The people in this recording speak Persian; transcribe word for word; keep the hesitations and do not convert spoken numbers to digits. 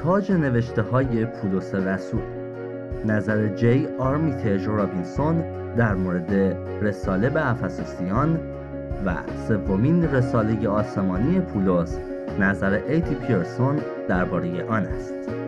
تاج نوشته های پولس رسول. نظر جی آرمیتاژ رابینسون در مورد رساله به افسوسیان و سومین رساله آسمانی پولس، نظر ایتی پیرسون درباره آن است.